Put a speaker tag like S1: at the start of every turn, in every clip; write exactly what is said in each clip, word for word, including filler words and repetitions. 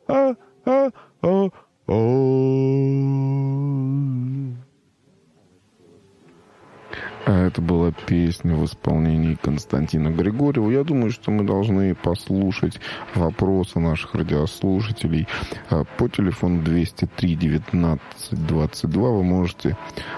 S1: а, а, а, а. А это была песня в исполнении Константина Григорьева. Я думаю, что мы должны послушать вопросы наших радиослушателей по телефону двести три девятнадцать двадцать два. Вы можете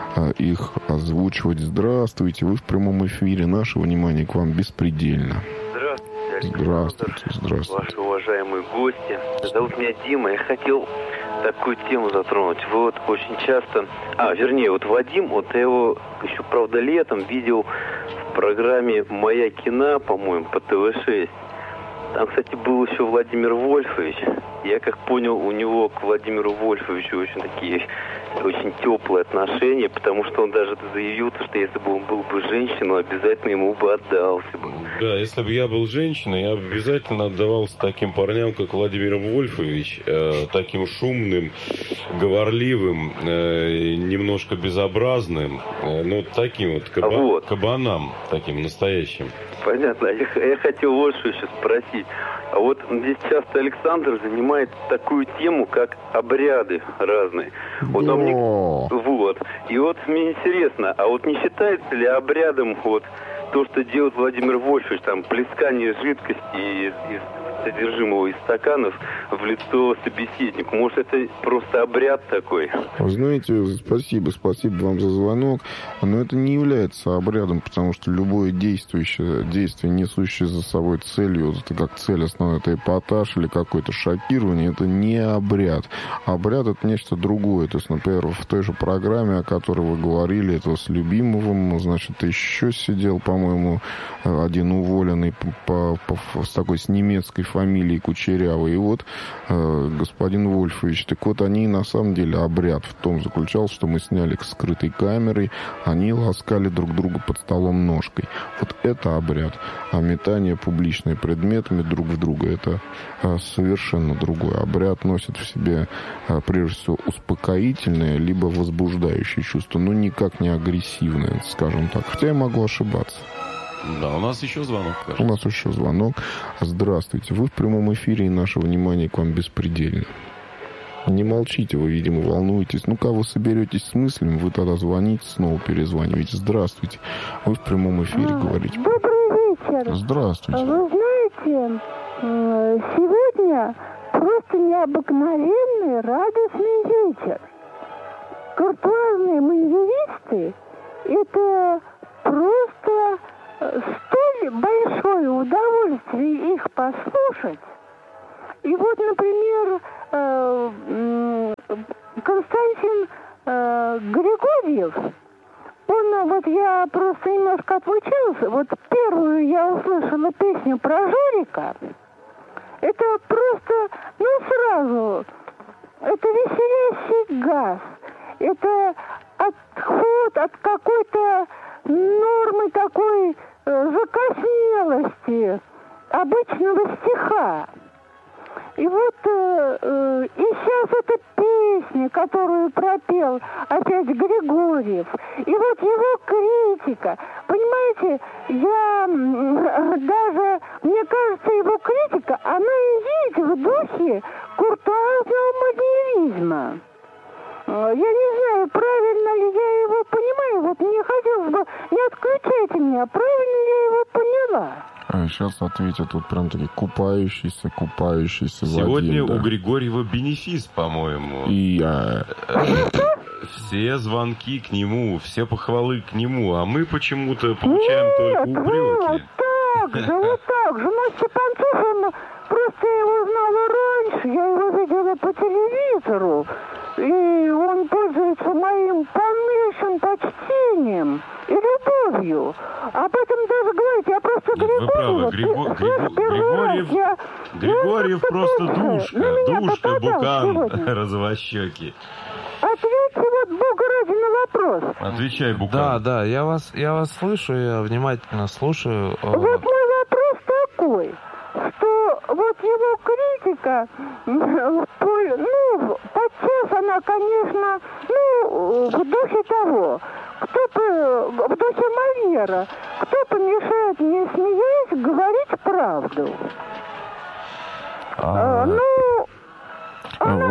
S1: их озвучивать. Здравствуйте, вы в прямом эфире. Наше внимание к вам беспредельно.
S2: Здравствуйте, Александр.
S1: Здравствуйте, здравствуйте.
S2: Ваши уважаемые гости. Зовут меня Дима. Я хотел такую тему затронуть. Вы вот очень часто... А, вернее, вот Вадим, вот я его еще, правда, летом видел в программе «Моя кино», по-моему, по тэ вэ шесть. Там, кстати, был еще Владимир Вольфович. Я, как понял, у него к Владимиру Вольфовичу очень такие, очень теплые отношения, потому что он даже заявил, что если бы он был бы женщиной, обязательно ему бы отдался бы.
S3: Да, если бы я был женщиной, я бы обязательно отдавался таким парням, как Владимир Вольфович, э, таким шумным, говорливым, э, немножко безобразным, э, но таким вот, каба-
S2: вот
S3: кабанам, таким настоящим.
S2: Понятно. Я, я хотел вот что еще спросить. А вот здесь часто Александр занимает такую тему, как обряды разные. Вот, а мне, вот. И вот мне интересно, а вот не считается ли обрядом вот то, что делает Владимир Вольфович, там, плескание жидкости из, из содержимого из стаканов в лицо собеседнику? Может, это просто обряд такой?
S1: Вы знаете, спасибо, спасибо вам за звонок, но это не является обрядом, потому что любое действующее, действие, несущее за собой целью, это как цель основная, это эпатаж или какое-то шокирование, это не обряд. Обряд — это нечто другое. То есть, например, в той же программе, о которой вы говорили, это с Любимовым, значит, еще сидел, по-моему, один уволенный по, по, по, с такой с немецкой фамилией Кучерявой. И вот э, господин Вольфович. Так вот, они на самом деле, обряд в том заключался, что мы сняли к скрытой камерой, они ласкали друг друга под столом ножкой. Вот это обряд. А метание публичными предметами друг в друга — это э, совершенно другой. Обряд носит в себе, э, прежде всего, успокоительное либо возбуждающее чувство, но никак не агрессивное, скажем так. Хотя я могу ошибаться.
S3: Да, у нас еще звонок, кажется.
S1: У нас еще звонок. Здравствуйте. Вы в прямом эфире, и наше внимание к вам беспредельно. Не молчите, вы, видимо, волнуетесь. Ну-ка, вы соберетесь с мыслями, вы тогда звоните, снова перезваниваете. Здравствуйте. Вы в прямом эфире а, говорите.
S4: Добрый вечер.
S1: Здравствуйте.
S4: Вы знаете, сегодня просто необыкновенный радостный вечер. Куртуазные маньеристы — это просто столь большое удовольствие их послушать. И вот, например, Константин Григорьев, он, вот я просто немножко отлучился, вот первую я услышала песню про Жорика. Это просто, ну сразу, это веселящий газ, это отход от какой-то нормы такой э, закоснелости обычного стиха. И вот э, э, и сейчас эта песня, которую пропел опять Григорьев, и вот его критика, понимаете, я э, даже, мне кажется, его критика, она и есть в духе куртуазного модернизма. Я не знаю, правильно ли я его понимаю. Вот мне хотелось бы, не отключайте меня, правильно ли я его поняла?
S1: А сейчас ответят вот прям такие купающиеся, купающиеся.
S3: Сегодня
S1: Вадим, да.
S3: У Григорьева бенефис, по-моему.
S1: И я...
S3: Все звонки к нему, все похвалы к нему, а мы почему-то получаем
S4: Нет,
S3: только упреки.
S4: Вот так же, вот так же. Ну, Степанцов, он, просто я его знала раньше, я его видела по телевизору. И он пользуется моим полнейшим почтением и любовью. Об этом даже говорить, я просто
S3: Вы правы,
S4: Григорьев...
S3: Григо... Григо... Григорьев, я... Григорьев я просто душка, душка, Букан, развощеки.
S4: Ответьте вот Богу ради на вопрос.
S3: Отвечай, Букан.
S5: Да, да, я вас, я вас слышу, я внимательно слушаю.
S4: Вот мой вопрос такой, что вот его критика, ну, подчас она, конечно, ну, в духе того, кто-то, в духе Мольера, кто помешает мне, смеясь, говорить правду. А, ну,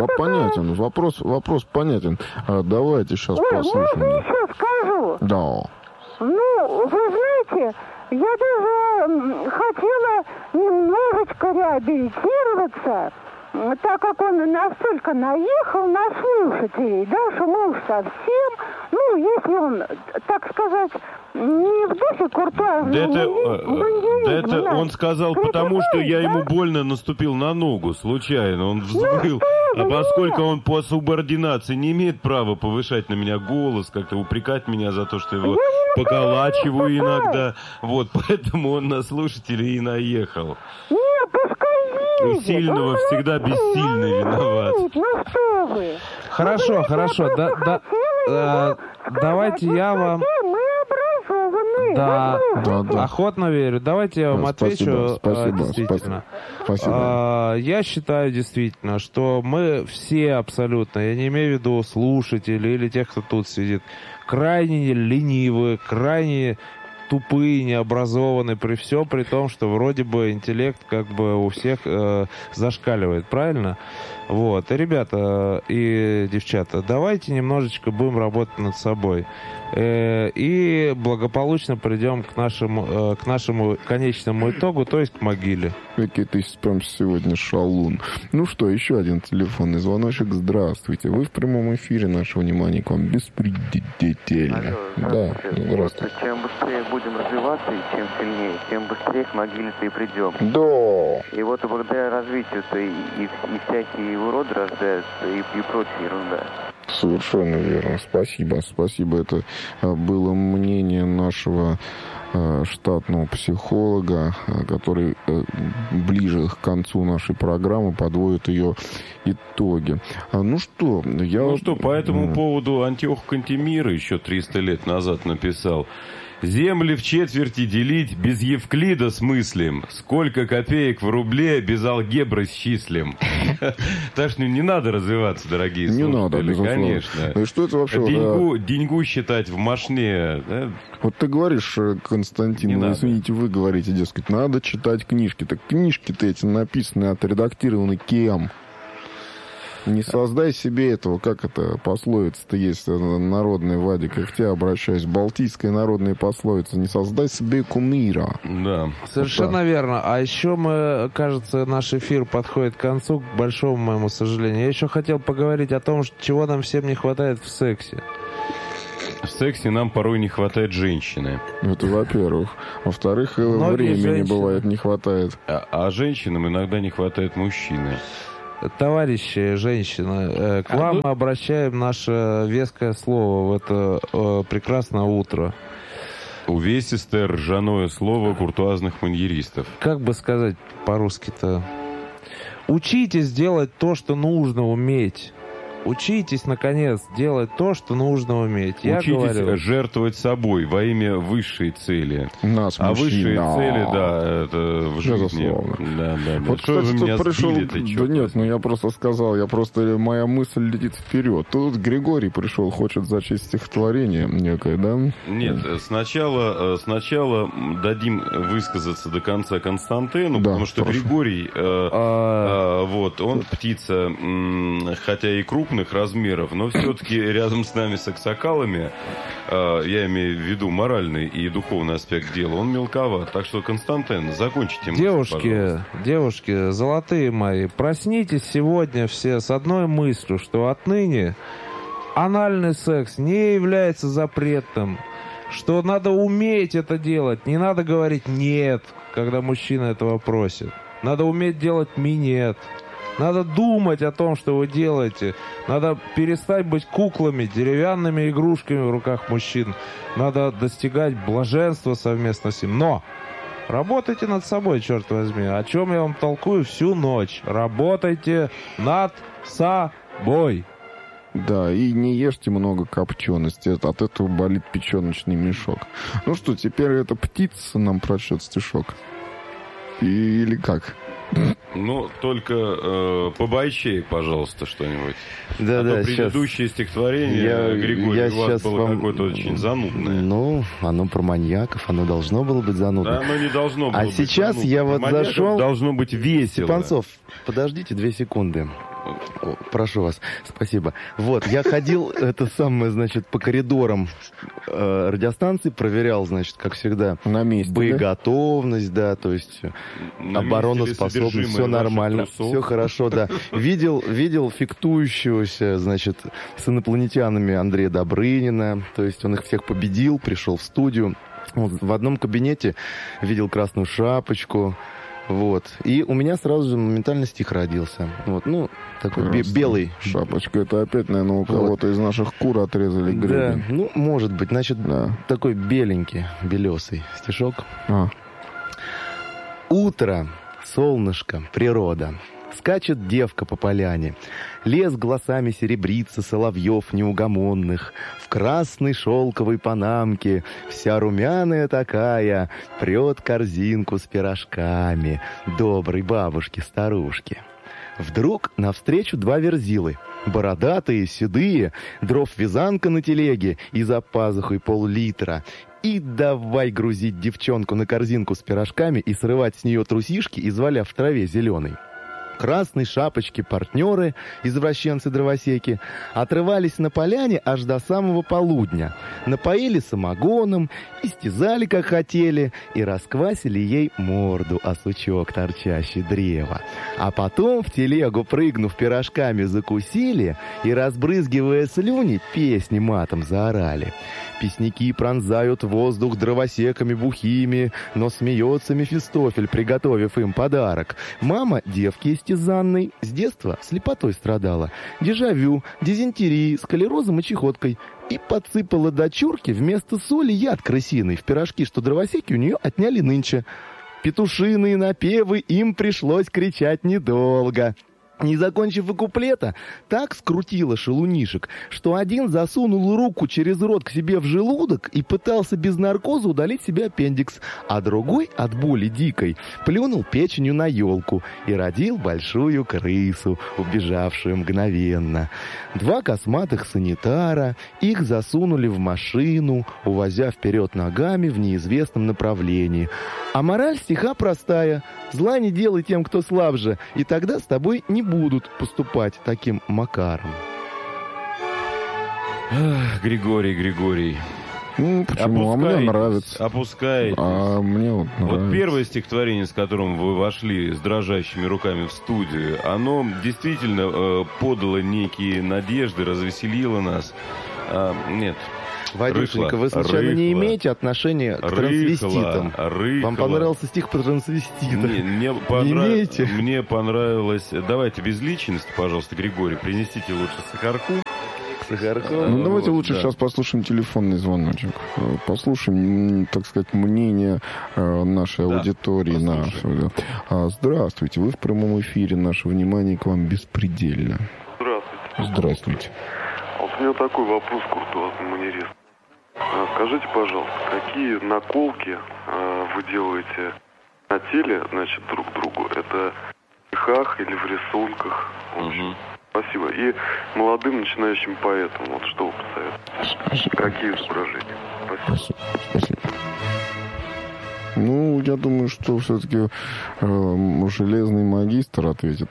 S1: понятен. Вопрос, вопрос понятен. А, давайте сейчас
S4: Ой,
S1: послушаем.
S4: можно еще скажу?
S1: Да.
S4: Ну, вы знаете, я даже м, хотела немножечко реабилитироваться, м, так как он настолько наехал на слушателей, да, что мы уж совсем, ну, если он, так сказать, не в духе куртуазного
S3: Да это,
S4: бандеризма,
S3: да это
S4: нас
S3: он сказал, потому что я
S4: критикует,
S3: ему
S4: да?
S3: больно наступил на ногу случайно. Он взвыл.
S4: Ну,
S3: А поскольку
S4: нет.
S3: он по субординации не имеет права повышать на меня голос, как-то упрекать меня за то, что его поколачиваю иногда. Вот, поэтому он на слушателей и наехал.
S4: Не, пускай
S3: У
S4: едет.
S3: сильного
S4: Он
S3: всегда
S4: молодец,
S3: бессильный
S4: он
S3: виноват.
S4: молодец, Ну что вы.
S5: Хорошо,
S4: Ну,
S5: хорошо,
S4: я
S5: да,
S4: просто
S5: да,
S4: хотела
S5: э,
S4: ему
S5: давайте
S4: сказать,
S5: я
S4: вот
S5: вам...
S4: какие мы образованные.
S5: Да,
S1: Да, да.
S5: охотно верю. Давайте я вам
S1: Да,
S5: отвечу.
S1: спасибо,
S5: э,
S1: спасибо,
S5: действительно.
S1: Спасибо.
S5: А, Я считаю действительно, что мы все абсолютно, я не имею в виду слушателей или тех, кто тут сидит, крайне ленивы, крайне тупые, необразованные, при всем при том, что вроде бы интеллект как бы у всех э, зашкаливает, правильно? Вот. И, ребята и девчата, давайте немножечко будем работать над собой. Э, и благополучно придем к нашему, э, к нашему конечному итогу, то есть к могиле.
S1: Какой ты прям сегодня шалун. Ну что, еще один телефонный звоночек. Здравствуйте. Вы в прямом эфире. Наше внимание к вам беспредельно.
S6: Алло,
S1: Да,
S6: здравствуйте.
S1: здравствуйте.
S6: Вот чем быстрее будем развиваться и чем сильнее, тем быстрее к могиле-то и придем.
S1: Да.
S6: И вот благодаря развитию-то и, и, и всякие уроды рождаются, и, и прочая ерунда.
S1: Совершенно верно. Спасибо. Спасибо. Это а, было мнение нашего а, штатного психолога, а, который а, ближе к концу нашей программы подводит ее итоги. А, ну что, я...
S3: Ну что, по этому
S1: М.
S3: поводу Антиох Кантемира еще триста лет назад написал: «Земли в четверти делить без Евклида смыслим, сколько копеек в рубле без алгебры счислим». Так что не надо развиваться, дорогие
S1: Не
S3: слушатели,
S1: надо, безусловно.
S3: конечно.
S1: Ну и что это вообще?
S3: Деньгу, деньгу считать в машне, да?
S1: Вот ты говоришь, Константин,
S3: Не
S1: ну,
S3: надо.
S1: извините, вы говорите, дескать, надо читать книжки. Так книжки-то эти написаны, отредактированы кем? Не создай себе этого, как это пословица-то есть народная, Вадик, я к тебе обращаюсь, балтийская народная пословица, не создай себе кумира.
S3: Да.
S5: Совершенно
S1: Вот
S5: верно. А еще мы, кажется, наш эфир подходит к концу, к большому моему сожалению. Я еще хотел поговорить о том, чего нам всем не хватает в сексе.
S3: В сексе нам порой не хватает женщины.
S1: Это во-первых. Во-вторых,
S5: Многие
S1: времени
S5: женщины.
S1: бывает не хватает.
S3: А, а женщинам иногда не хватает мужчины.
S5: Товарищи, женщины, э, к
S3: А
S5: вам
S3: вы-
S5: мы обращаем наше веское слово в это э, прекрасное утро.
S3: Увесистое ржаное слово куртуазных маньеристов.
S5: Как бы сказать по-русски-то? Учитесь делать то, что нужно уметь. Учитесь, наконец, делать то, что нужно уметь. Я
S3: Учитесь
S5: говорю,
S3: жертвовать собой во имя высшей цели.
S1: Нас,
S3: А
S1: мужчин,
S3: высшие
S1: да.
S3: цели, да, это в жизни.
S1: Безусловно.
S3: Да, да, да.
S1: Вот,
S3: Что
S1: кстати,
S3: вы
S1: тут
S3: меня
S1: пришел...
S3: сбили-то,
S1: Да
S3: чёрт
S1: нет,
S3: возьми?
S1: ну я просто сказал, я просто... Моя мысль летит вперед. Тут Григорий пришел, хочет зачесть стихотворение некое, да?
S3: Нет, сначала, сначала дадим высказаться до конца Константину,
S1: Да,
S3: потому что
S1: хорошо.
S3: Григорий, э,
S5: а,
S3: э, вот, он птица, м, хотя и крупных размеров, но все-таки рядом с нами, с аксакалами, э, я имею в виду моральный и духовный аспект дела, он мелковат. Так что, Константин, закончите мысль,
S5: девушки,
S3: пожалуйста.
S5: девушки, золотые мои, проснитесь сегодня все с одной мыслью, что отныне анальный секс не является запретным, что надо уметь это делать, не надо говорить «нет», когда мужчина этого просит. Надо уметь делать «минет». Надо думать о том, что вы делаете. Надо перестать быть куклами, деревянными игрушками в руках мужчин. Надо достигать блаженства совместно с ним. Но работайте над собой, черт возьми. О чем я вам толкую всю ночь. Работайте над собой.
S1: Да, и не ешьте много копчености, это- от этого болит печеночный мешок. Ну что, теперь эта птица нам прочтет стишок? И- Или как?
S3: Ну, только э, побойчей, пожалуйста, что-нибудь.
S7: Да,
S3: а
S7: да,
S3: то
S7: сейчас.
S3: предыдущее стихотворение,
S7: Я,
S3: Григорий,
S7: я
S3: у вас
S7: сейчас
S3: было
S7: вам...
S3: какое-то очень занудное.
S7: Ну, оно про маньяков, оно должно было быть
S3: Да,
S7: занудно.
S3: оно не должно было
S7: А
S3: быть
S7: сейчас
S3: занудно.
S7: я вот
S3: Маньяков
S7: зашел-
S3: должно быть весело.
S7: Степанцов, подождите две секунды. О, прошу вас, спасибо. Вот, я ходил, это самое, значит, по коридорам э, радиостанции, проверял, значит, как всегда,
S1: на месте,
S7: боеготовность, да, да, то есть на обороноспособность, все нормально, все хорошо, да. Видел, видел фиктующегося, значит, с инопланетянами Андрея Добрынина, то есть он их всех победил, пришел в студию. Вот, в одном кабинете видел Красную Шапочку. Вот. И у меня сразу же моментально стих родился. Вот, ну, такой бе- белый.
S1: Шапочка, это опять, наверное, у кого-то вот из наших кур отрезали гребень.
S7: Да, ну, может быть. Значит, да. Такой беленький, белесый стишок. А. Утро, солнышко, природа. Скачет девка по поляне. Лес глазами серебрится соловьев неугомонных. В красной шелковой панамке, вся румяная такая, прет корзинку с пирожками доброй бабушки-старушки. Вдруг навстречу два верзилы. Бородатые, седые, дров вязанка на телеге и за пазухой пол-литра. И давай грузить девчонку на корзинку с пирожками и срывать с нее трусишки, изваляв в траве зеленой. Красной Шапочки партнеры, извращенцы-дровосеки, отрывались на поляне аж до самого полудня, напоили самогоном, истязали, как хотели, и расквасили ей морду о сучок торчащий древа. А потом в телегу, прыгнув пирожками, закусили и, разбрызгивая слюни, песни матом заорали. Песняки пронзают воздух дровосеками бухими, но смеется Мефистофель, приготовив им подарок. Мама девки истязанной с детства слепотой страдала, дежавю, дизентерией, склерозом и чехоткой, и подсыпала дочурке вместо соли яд крысиный в пирожки, что дровосеки у нее отняли нынче. Петушиные напевы им пришлось кричать недолго. Не закончив и куплета, так скрутила шалунишек, что один засунул руку через рот к себе в желудок и пытался без наркоза удалить себе аппендикс, а другой от боли дикой плюнул печенью на елку и родил большую крысу, убежавшую мгновенно. Два косматых санитара, их засунули в машину, увозя вперед ногами в неизвестном направлении. А мораль стиха простая: зла не делай тем, кто слабже, и тогда с тобой не будут поступать таким макаром.
S3: Ах, Григорий, Григорий.
S1: Ну, почему? А мне нравится.
S3: Опускаетесь.
S1: А мне вот нравится.
S3: Вот первое стихотворение, с которым вы вошли с дрожащими руками в студию, оно действительно э, подало некие надежды, развеселило нас. А, нет.
S7: Вадюшенька, вы случайно рыхло, не имеете отношения к трансвеститам?
S3: Рыхло.
S7: Вам понравился стих про трансвестита?
S3: Не, мне, понрав... не имеете? Мне понравилось... Давайте без личности, пожалуйста, Григорий. Принесите лучше сахарку.
S7: Сахарку?
S1: Ну,
S3: вот,
S1: давайте лучше
S3: да.
S1: сейчас послушаем телефонный звоночек. Послушаем, так сказать, мнение нашей да, аудитории. Нашего, да. Здравствуйте, вы в прямом эфире. Наше внимание к вам беспредельно.
S8: Здравствуйте.
S1: Здравствуйте.
S8: Вот у меня такой вопрос куртуазный манерист. Скажите, пожалуйста, какие наколки э, вы делаете на теле, значит, друг другу? Это в стихах или в рисунках?
S3: Угу.
S8: Спасибо. И молодым начинающим поэтам, вот что вы посоветуете? Какие изображения? Спасибо.
S1: Спасибо. Ну, я думаю, что все-таки э, железный магистр ответит.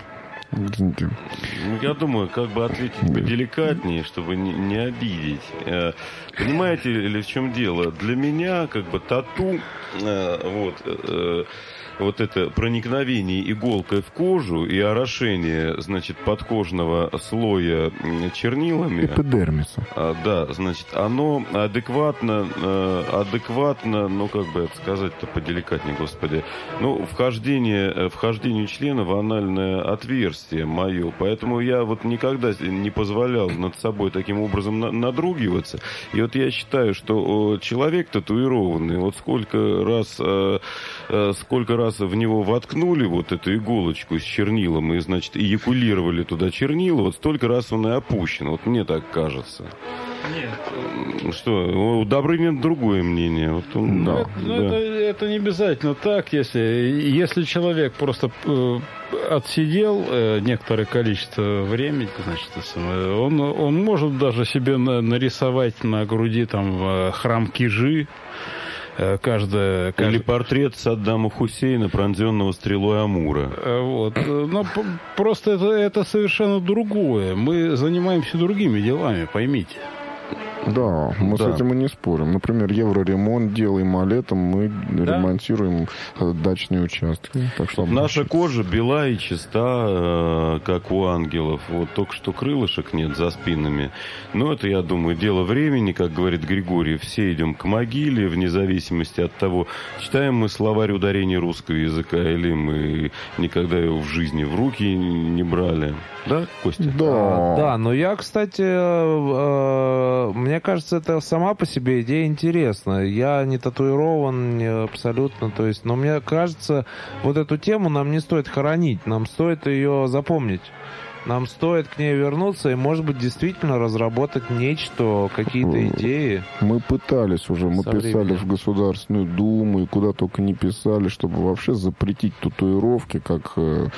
S3: Я думаю, как бы ответить поделикатнее, чтобы не, не обидеть. Понимаете ли, в чем дело? Для меня, как бы, тату, вот, вот это проникновение иголкой в кожу и орошение, значит, подкожного слоя чернилами.
S1: Эпидермиса.
S3: А, да, значит, оно адекватно, адекватно, ну, как бы это сказать-то поделикатнее, господи, ну, вхождение, вхождение члена в анальное отверстие мое. Поэтому я вот никогда не позволял над собой таким образом надругиваться. И вот я считаю, что человек татуированный, вот сколько раз, сколько раз в него воткнули вот эту иголочку с чернилом и, значит, эякулировали туда чернила, вот столько раз он и опущен. Вот мне так кажется. Нет. Что, у Добрынина другое мнение. Вот он,
S9: ну,
S3: да,
S9: ну,
S3: да.
S9: Это, это не обязательно так, если, если человек просто э, отсидел э, некоторое количество времени, значит, он, он может даже себе на, нарисовать на груди там храм Кижи, каждая...
S3: Или
S9: каждая...
S3: портрет Саддама Хусейна, пронзенного стрелой Амура.
S9: Вот. Но просто это, это совершенно другое. Мы занимаемся другими делами, поймите.
S1: Да, мы
S3: да.
S1: с этим и не спорим. Например, евроремонт делаем, а летом мы да? ремонтируем дачные участки. Так что
S3: наша кожа бела и чиста, как у ангелов. Вот только что крылышек нет за спинами. Но это, я думаю, дело времени, как говорит Григорий. Все идем к могиле, вне зависимости от того, читаем мы словарь ударений русского языка, или мы никогда его в жизни в руки не брали. Да, Костя?
S1: Да.
S5: А, да, но я, кстати, э, э, мне кажется, это сама по себе идея интересная. Я не татуирован не абсолютно, то есть, но мне кажется, вот эту тему нам не стоит хоронить, нам стоит ее запомнить. Нам стоит к ней вернуться и, может быть, действительно разработать нечто, какие-то идеи.
S1: Мы пытались уже, мы писали
S5: временем.
S1: в Государственную Думу, и куда только не писали, чтобы вообще запретить татуировки, как...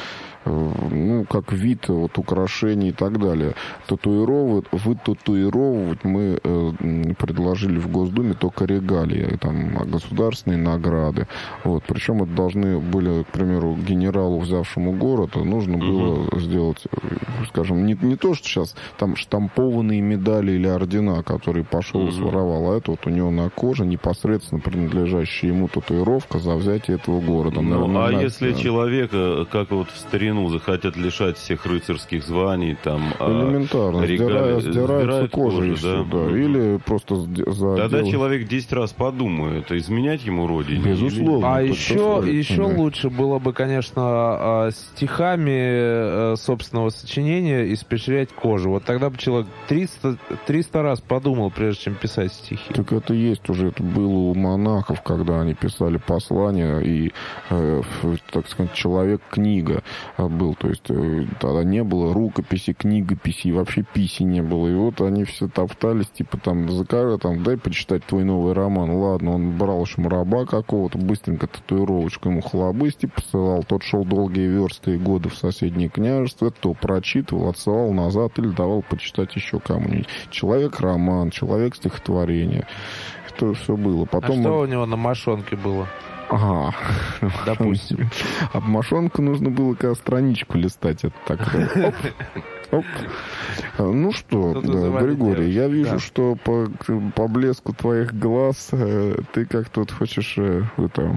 S1: ну, как вид вот, украшений и так далее. Татуировать, вытатуировывать мы э, предложили в Госдуме только регалии, там, государственные награды. Вот. Причем это должны были, к примеру, генералу, взявшему город, нужно было uh-huh. сделать, скажем, не, не то, что сейчас там штампованные медали или ордена, которые пошел uh-huh. и своровал, а это вот у него на коже непосредственно принадлежащая ему татуировка за взятие этого города.
S3: Ну,
S1: на,
S3: а
S1: на,
S3: если
S1: на...
S3: человека, как вот в старину, захотят лишать всех рыцарских званий, там...
S1: Элементарно.
S3: А,
S1: Сдирая, сдирается кожа,
S3: кожу,
S1: и все,
S3: да?
S1: да. Или просто за...
S3: Тогда
S1: дело...
S3: человек десять раз подумает, изменять ему родине.
S1: Безусловно.
S5: А еще, еще
S1: да.
S5: лучше было бы, конечно, стихами собственного сочинения испещрять кожу. Вот тогда бы человек триста, триста раз подумал, прежде чем писать стихи.
S1: Так это есть уже, это было у монахов, когда они писали послания, и, э, так сказать, человек-книга был. То есть тогда не было рукописи, книгописи, вообще писи не было. И вот они все топтались, типа там, закажи, там, дай почитать твой новый роман. Ладно, он брал уж раба какого-то, быстренько татуировочку ему хлобысти посылал. Тот шел долгие версты и годы в соседнее княжество, то прочитывал, отсылал назад или давал почитать еще кому-нибудь. Человек-роман, человек-стихотворение. Это все было. Потом
S5: а что
S1: мы...
S5: у него на мошонке было?
S1: Ага.
S5: Допустим.
S1: А мошонку нужно было как страничку листать. Это так. Оп, оп. Ну что, да, Григорий, я вижу, да. что по, по блеску твоих глаз ты как-то вот хочешь это...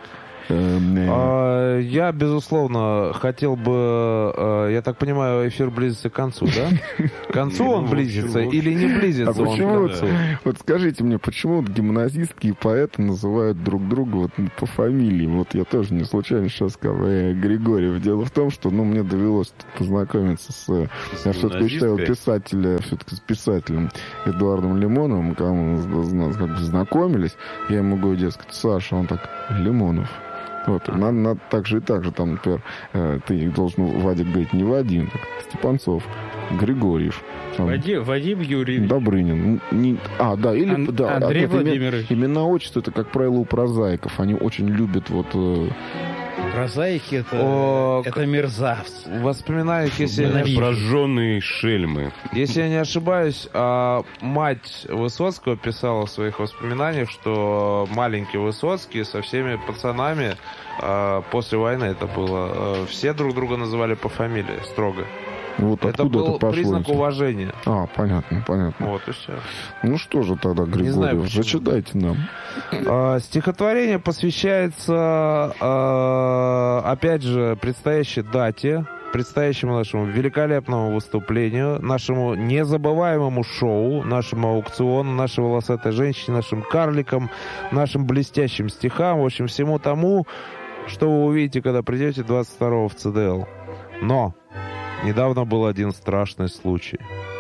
S5: Я, безусловно, хотел бы... Я так понимаю, эфир близится к концу, да? К концу он близится или не близится?
S1: А почему, вот скажите мне, почему гимназистки и поэты называют друг друга вот по фамилии? Вот я тоже не случайно сейчас сказал Григорьев. Дело в том, что ну, мне довелось познакомиться с... Я все-таки считаю писателя, все-таки с писателем Эдуардом Лимоновым, когда мы как бы знакомились, я ему говорю, дескать, Саша, он так, Лимонов. Вот, а. надо, надо так же и так же, там, например, э, ты должен, Вадик говорить, не Вадим, так, Степанцов, Григорьев. Там,
S9: Вадим, Вадим Юрьевич.
S1: Добрынин. Не, а, да, или...
S9: Ан-
S1: да,
S9: Андрей
S1: а,
S9: Владимирович.
S1: Имена, имена, отчества, это, как правило, у прозаиков. Они очень любят вот... Э,
S9: Прозаики это,
S5: О,
S9: это мерзавцы.
S5: В воспоминаниях, если я не
S3: прожженные шельмы.
S5: Если я не ошибаюсь, а мать Высоцкого писала в своих воспоминаниях, что маленький Высоцкий со всеми пацанами а, после войны это было. А, все друг друга называли по фамилии строго.
S1: Вот
S5: это был это признак
S1: эти?
S5: уважения.
S1: А, понятно, понятно.
S5: Вот и все.
S1: Ну что же тогда, Григорий, зачитайте нам.
S5: А, стихотворение посвящается, а, опять же, предстоящей дате, предстоящему нашему великолепному выступлению, нашему незабываемому шоу, нашему аукциону, нашей волосатой женщине, нашим карликам, нашим блестящим стихам, в общем, всему тому, что вы увидите, когда придете двадцать второго в ЦДЛ. Но недавно был один страшный случай.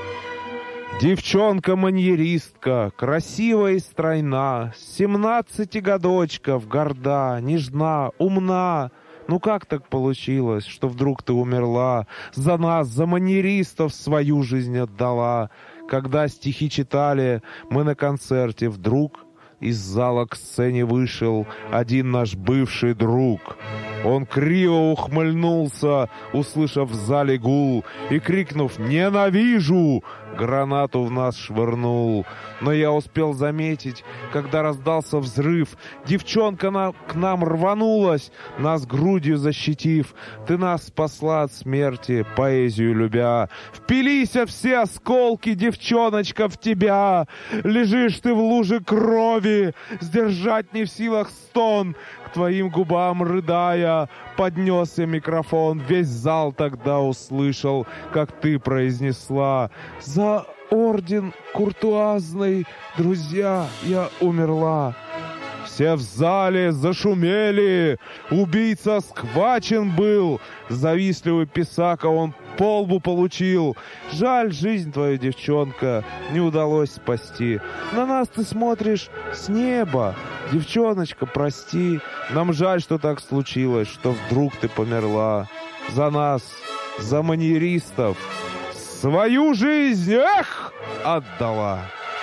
S5: Девчонка-маньеристка, красивая и стройна, семнадцати годочков, горда, нежна, умна. Ну как так получилось, что вдруг ты умерла, за нас, за маньеристов свою жизнь отдала? Когда стихи читали мы на концерте, вдруг из зала к сцене вышел один наш бывший друг. Он криво ухмыльнулся, услышав в зале гул, и, крикнув «Ненавижу!», гранату в нас швырнул. Но я успел заметить, когда раздался взрыв, девчонка на, к нам рванулась, нас грудью защитив. Ты нас спасла от смерти, поэзию любя. Впились все осколки, девчоночка, в тебя. Лежишь ты в луже крови, сдержать не в силах стон. К твоим губам, рыдая, поднес я микрофон. Весь зал тогда услышал, как ты произнесла: «За орден куртуазный, друзья, я умерла». Все в зале зашумели, убийца схвачен был, завистливый писака он по лбу получил. Жаль, жизнь твою, девчонка, не удалось спасти. На нас ты смотришь с неба, девчоночка, прости. Нам жаль, что так случилось, что вдруг ты померла. За нас, за маньеристов, свою жизнь, эх, отдала.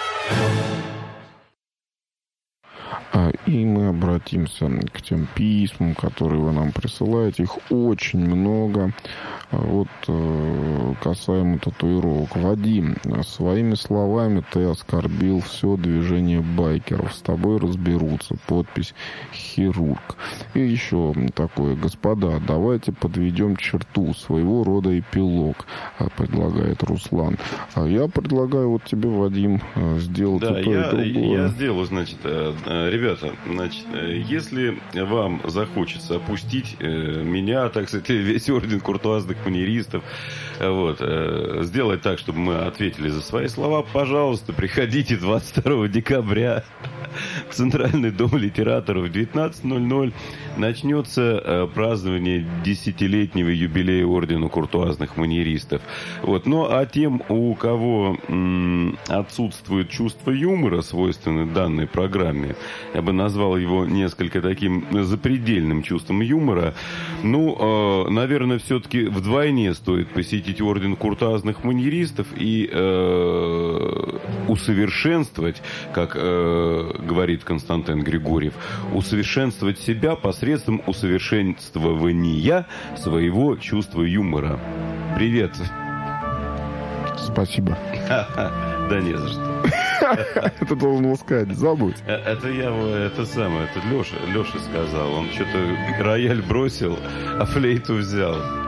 S1: И мы обратимся к тем письмам, которые вы нам присылаете. Их очень много. Вот касаемо татуировок. Вадим, своими словами ты оскорбил все движение байкеров. С тобой разберутся. Подпись «Хирург». И еще такое: господа, давайте подведем черту. Своего рода эпилог, предлагает Руслан. А я предлагаю вот тебе, Вадим, сделать
S3: да,
S1: и то,
S3: я,
S1: и другое.
S3: я сделаю, значит, ребята, значит, если вам захочется опустить меня, так сказать, весь орден куртуазных маньеристов, вот, сделать так, чтобы мы ответили за свои слова, пожалуйста, приходите двадцать второго декабря в Центральный дом литераторов в девятнадцать ноль ноль. Начнется празднование десятилетнего юбилея ордена куртуазных маньеристов. Вот. Ну, а тем, у кого м, отсутствует чувство юмора, свойственное данной программе, я бы назвал его несколько таким запредельным чувством юмора, ну, э, наверное, все-таки вдвойне стоит посетить орден куртуазных маньеристов и э, усовершенствовать, как э, говорит Константин Григорьев, усовершенствовать себя посредством усовершенствования своего чувства юмора. Привет.
S1: Спасибо.
S3: Да не за что.
S1: Это должен был сказать, забудь.
S3: Это я, это самое, это Леша, Леша сказал. Он что-то рояль бросил, а флейту взял.